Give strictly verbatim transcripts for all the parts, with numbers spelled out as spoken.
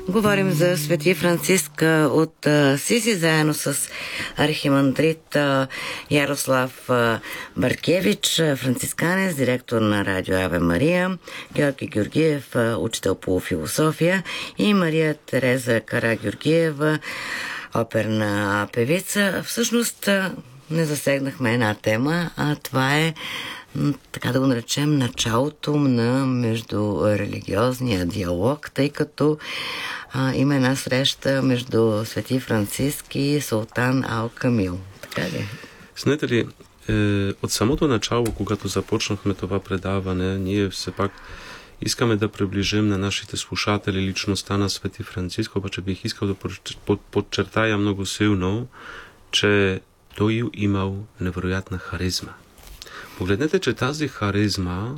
Говорим за Свети Франциск от Асизи, заедно с архимандрит Ярослав Баркевич, францисканец, директор на радио Аве Мария, Георги Георгиев, учител по философия, и Мария Тереза Карагеоргиева, оперна певица. Всъщност не засегнахме една тема, а това е, така да го наречем, началото на междурелигиозния диалог, тъй като а, има една среща между Свети Франциск и султан Ал-Камил. Така ли? Знаете ли, е, от самото начало, когато започнахме това предаване, ние все пак искаме да приближим на нашите слушатели личността на Свети Франциск, обаче бих искал да подчертая много силно, че той имал невероятна харизма. Погледнете, че тази харизма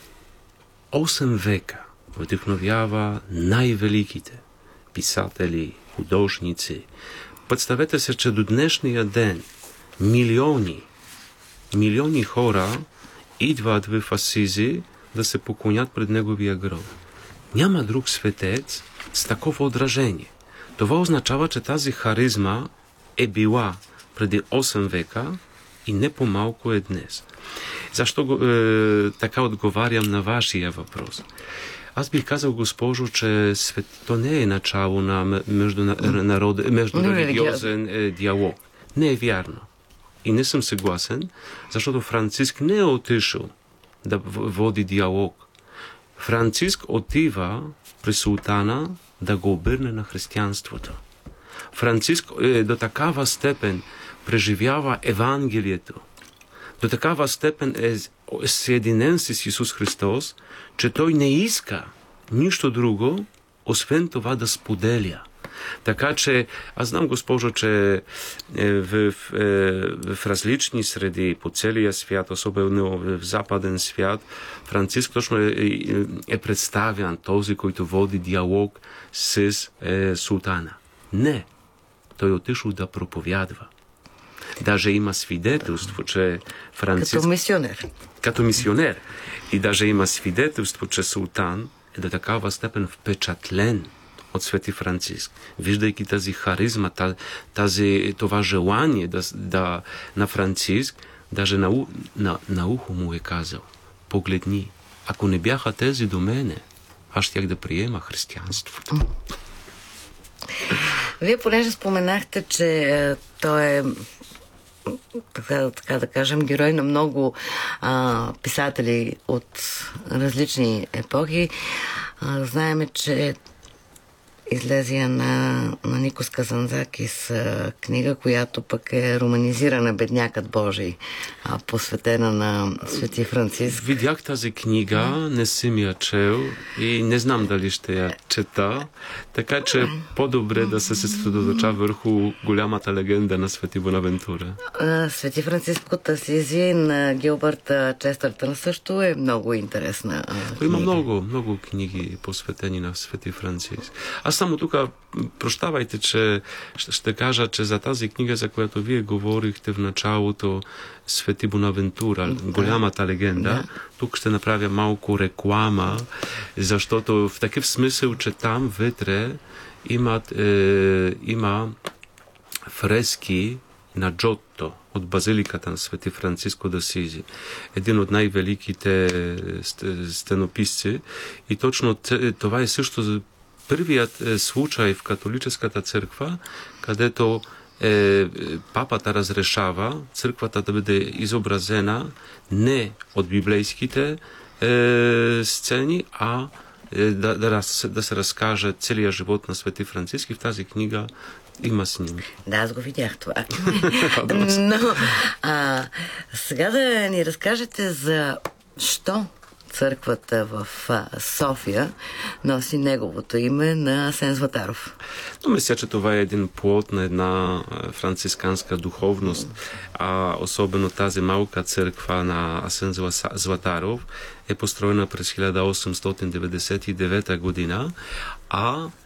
осем века вдъхновява най-великите писатели, художници. Представете се, че до днешния ден милиони, милиони хора идват в Асизи да се поклонят пред неговия гроб. Няма друг светец с такова отражение. Това означава, че тази харизма е била преди осем века и не по-малко е днес. Защо е, така отговарям на вашия въпрос? Аз бих казал, госпожо, че свет... то не е начало на международ... междурелигиозен е, диалог. Не е вярно. И не съм съгласен, защото Франциск не е отишъл да води диалог. Франциск отива при султана да го обърне на християнството. Франциск е до такава степен преживява Евангелието, до такава степен е съединен с Исус Христос, че той не иска нищо друго, освен това да споделя. Така че, аз знам, госпожо, че в, в, в различни среди по целия свят, особено в западен свят, Франциск точно е, е представян този, който води диалог с е, султана. Не, той отишъл да проповядва. Даже има свидетелство, че Франциск... Като мисионер. Като мисионер. И даже има свидетелство, че султан е до такава степен впечатлен от Свети Франциск, виждайки тази харизма, тази, това желание да, да, на Франциск, даже на, на, на ухо му е казал: погледни, ако не бяха тези до мене, аз щях да приема християнството. Вие понеже споменахте, че е, той е, така, така да кажем, герой на много а, писатели от различни епохи. А, знаеме, че излезе на, на Никос Казанзакис книга, която пък е романизирана Беднякът Божий, а, посветена на Свети Франциск. Видях тази книга, не съм я чел и не знам дали ще я чета, така че по-добре да се съсредоточа върху голямата легенда на Свети Бонавентура. Свети Франциск от Асизи на Гилбърт Честъртън също е много интересна книга. Има много, много книги посветени на Свети Франциск. Аз само тук, прощавайте, че ще, ще кажа, че за тази книга, за която вие говорихте в началото, Свети Бонавентура, да, голямата легенда, да, тук ще направя малко реклама, защото в такъв смисъл, че там вътре имат, е, има фрески на Джотто от базиликата на Свети Франциско да Асизи, един от най-великите стенописци, и точно това е също първият е, случай в католическата църква, където е, папата разрешава църквата да бъде изобразена не от библейските е, сцени, а е, да, да, да се разкаже целият живот на Свети Франциск, и в тази книга има снимки. Да, аз го видях това. Но а, сега да ни разкажете за що църквата в София носи неговото име на Асен Златаров. Но мисля, че това е един плод на една францисканска духовност, а особено тази малка църква на Асен Златаров е построена през хиляда осемстотин деветдесет и девета година, а